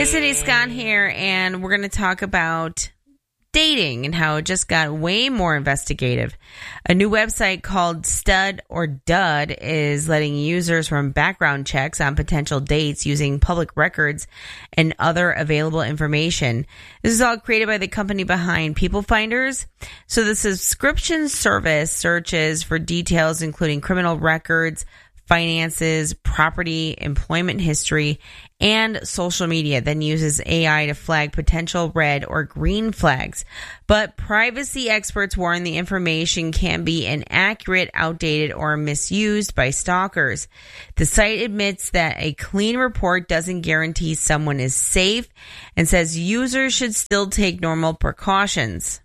Hey, Cindy Scott here, and we're going to talk about dating and how it just got way more investigative. A new website called Stud or Dud is letting users run background checks on potential dates using public records and other available information. This is all created by the company behind People Finders. So the subscription service searches for details including criminal records, finances, property, employment history, and social media, then uses AI to flag potential red or green flags. But privacy experts warn the information can be inaccurate, outdated, or misused by stalkers. The site admits that a clean report doesn't guarantee someone is safe and says users should still take normal precautions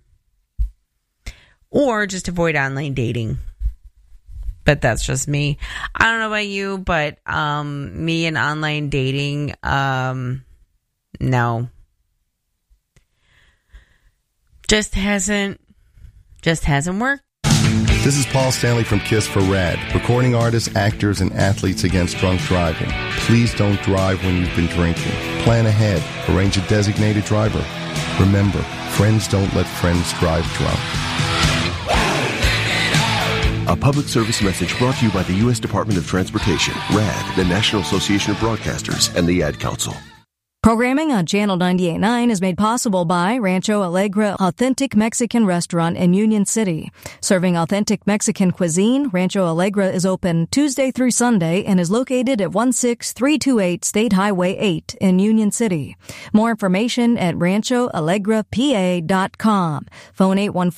or just avoid online dating. But that's just me. I don't know about you, but me and online dating, no. Just hasn't worked. This is Paul Stanley from KISS for RAD, recording artists, actors, and athletes against drunk driving. Please don't drive when you've been drinking. Plan ahead. Arrange a designated driver. Remember, friends don't let friends drive drunk. A public service message brought to you by the U.S. Department of Transportation, RAD, the National Association of Broadcasters, and the Ad Council. Programming on Channel 98.9 is made possible by Rancho Alegre Authentic Mexican Restaurant in Union City. Serving authentic Mexican cuisine, Rancho Alegre is open Tuesday through Sunday and is located at 16328 State Highway 8 in Union City. More information at ranchoalegrepa.com. Phone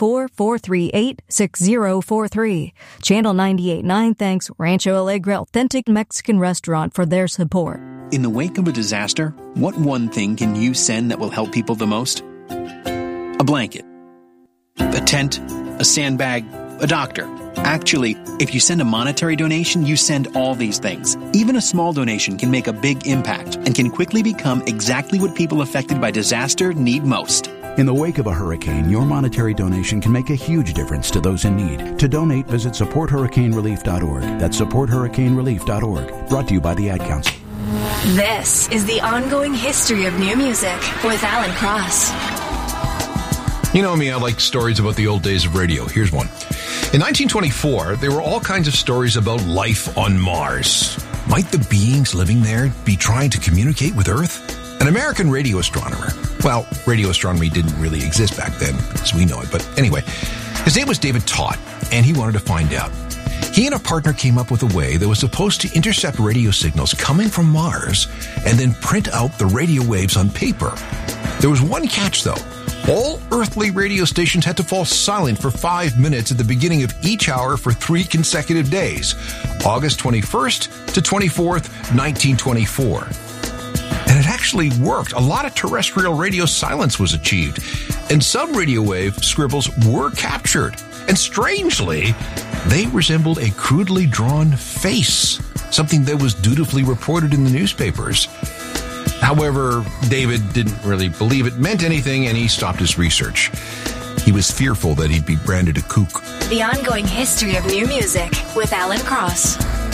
814-438-6043. Channel 98.9 thanks Rancho Alegre Authentic Mexican Restaurant for their support. In the wake of a disaster, what one thing can you send that will help people the most? A blanket, a tent, a sandbag, a doctor. Actually, if you send a monetary donation, you send all these things. Even a small donation can make a big impact and can quickly become exactly what people affected by disaster need most. In the wake of a hurricane, your monetary donation can make a huge difference to those in need. To donate, visit supporthurricanerelief.org. That's supporthurricanerelief.org. Brought to you by the Ad Council. This is the ongoing history of new music with Alan Cross. You know me, I like stories about the old days of radio. Here's one. In 1924, there were all kinds of stories about life on Mars. Might the beings living there be trying to communicate with Earth? An American radio astronomer. Well, radio astronomy didn't really exist back then, as we know it. But anyway, his name was David Todd, and he wanted to find out. He and a partner came up with a way that was supposed to intercept radio signals coming from Mars and then print out the radio waves on paper. There was one catch, though. All earthly radio stations had to fall silent for 5 minutes at the beginning of each hour for 3 consecutive days, August 21st to 24th, 1924. And it actually worked. A lot of terrestrial radio silence was achieved, and some radio wave scribbles were captured. And strangely, they resembled a crudely drawn face, something that was dutifully reported in the newspapers. However, David didn't really believe it meant anything, and he stopped his research. He was fearful that he'd be branded a kook. The ongoing history of new music with Alan Cross.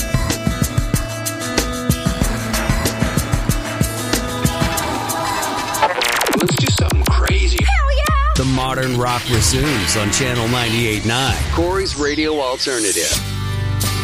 Let's do something crazy. Hell yeah! The modern rock resumes on Channel 98.9. Corey's Radio Alternative.